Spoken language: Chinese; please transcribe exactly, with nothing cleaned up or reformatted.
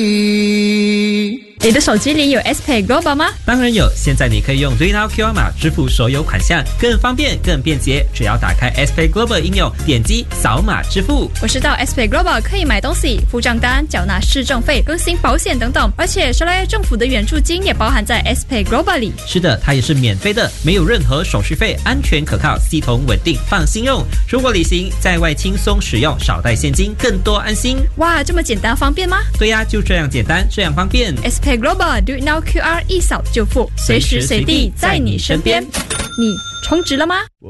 你的手机里有 S Pay Global 吗？ 当然有，现在你可以用 DreamNow Q R 码支付所有款项，更方便更便捷。只要打开 S Pay Global 应用，点击扫码支付。 我知道 S Pay Global 可以买东西、付账单、缴纳市政费、更新保险等等，而且说来政府的援助金也包含在 S Pay Global 里。 是的，它也是免费的，没有任何手续费，安全可靠，系统稳定，放心用。出国旅行在外轻松使用，少带现金，更多安心。 哇，这么简单方便吗？ 对呀，就这样简单，这样方便。 S Pay Global Do It Now Q R 一扫就付，随时随地在你身边。你充值了吗？